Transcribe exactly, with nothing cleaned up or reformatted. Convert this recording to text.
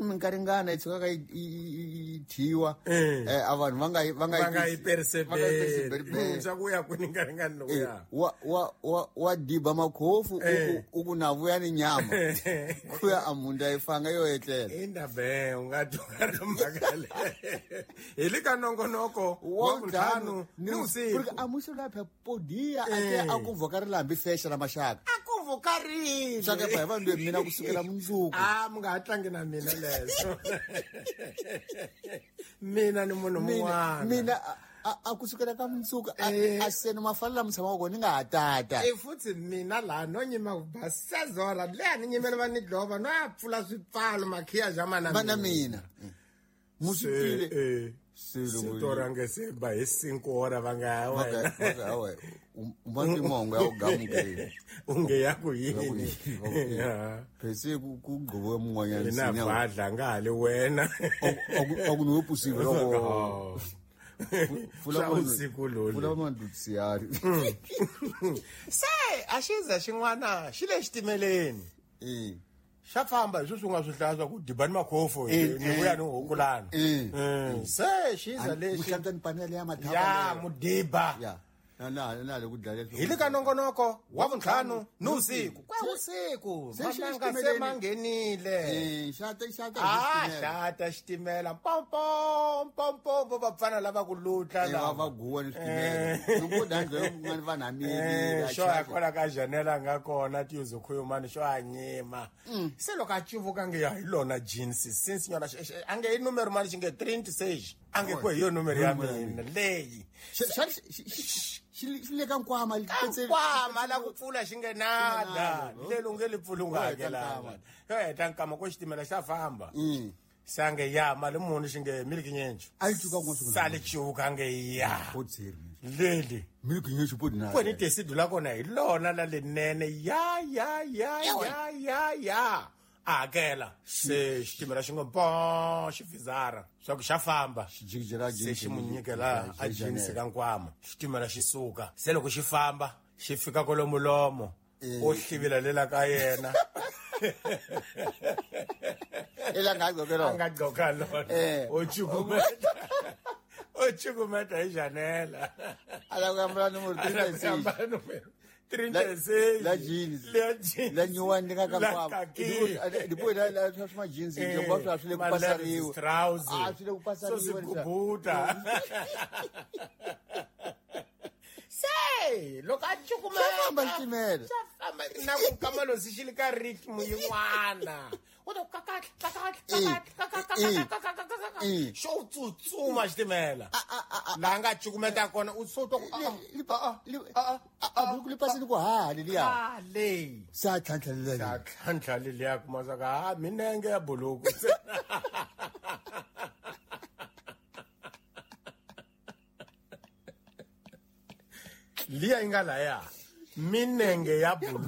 minkaringana itsaka ithiwa eh abantu vanga vanga vanga ipercebe chakuya kweninkaringana nokuya wa wa wa diba makhofu ukunavuya ni nyama kuya amunda ifanga yo etlela indabe ungathukana makale elika nongonoko wavuntlhanu ni usiku porque amuso lapha podia ake akuvokarela hambi fesha na mashaka akuvokarile saka pa vanhu mina kusukela mundzuku ah mungatlangi na mina leso mina ni munhu mun'wana mina akusukela ka mundzuku aseni mafalela mutshama wako ni nga hatata e futhi mina la no nyima ku basazora le ni nyimela va ni dlova no ya pfula swipfalo makhiya jamana bana mina musipile Sitoranga se ba hi cinco hora va nga wena hawe umbantu mongo ya ugamukele unge yakho yini phese kugqowe mngwanyana sinya ina badla ngale wena akunopusiwe lokho fula usiku lolu fula mandutsi yari se ashiza xin'wana xi le xitimeleni eh xa famba hi swin'wana swi hlaya swa ku dibani makhofu ni vuya ni hukulana se xiza lexi muhlantani panele ya mathapa ya mudiba ya na na le kudlalela hi le ka nongonoko wa vuntlhanu ni usiku kwa usiku mananga se mangenile eh shata shata ah shata xitimela pompom pompom va pfana lava ku lutla la va guwa ni xitimela loko dandle ngani va namini xo ya kola ka janela nga kona tiuzo khuyumani xo hanyima se loko a civuka nge ya hi lona jeans since nyona ange hi numero mali xinge trinity sage ange ku hi yo numero ya mina leyi xile ka nkwama nkwama la ku pfula xingenala lelo nge li pfulunga hakelana yo heta nkama ko xitimela xa famba sange ya mali muni xinge miliki nyenju ayituka ngosuku sale chuka nge ya leli miliki nyenju podina kwani tesidu la kona hi lona la lenene ya ya ya ya ya ya akela se xitimela xi ngo bo xivhizara swa ku xa famba se xi munyikela a jinsi ka nkwama xitimela xi suka se loko xi famba xi fika kolomulomo o hlivila lela ka yena ela ngagqokela ngagqoka lona o chukumeta o chukumeta hi janela ala kambala numero trinta-seis la jeans la nyuwani ndinga ka kwama ndipo la la swa jeans njengoba swa swile kupasariwa ah swile kupasariwa so sikubuta sei loko a chukumela famba xitimela famba na ku kamalo si xili ka ritmu yin'wana u to kakaka kakaka kakaka xo tsutsuma xitimela laha nga chukumeta kona u so to a buku lipasini ku haha leliya ah leyi sa tlhantlha leliya sa tlhantlha leliya kuma swa ka ha minenge ya buluku liya yi nga laya minenge ya bulu